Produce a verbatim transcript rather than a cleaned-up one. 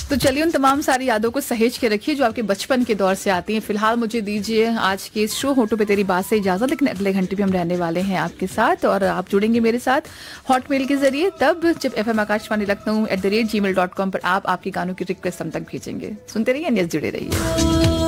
तो चलिए उन तमाम सारी यादों को सहेज के रखिए जो आपके बचपन के दौर से आती हैं। फिलहाल मुझे दीजिए आज के इस शो होटो पे तेरी बात से इजाजत, लेकिन अगले घंटे भी हम रहने वाले हैं आपके साथ और आप जुड़ेंगे मेरे साथ हॉटमेल के जरिए, तब जब F M Akashvani Lucknow at the rate ji mail dot com पर आप आपके गानों की रिक्वेस्ट हम तक भेजेंगे। सुनते रहिए, जुड़े रहिए।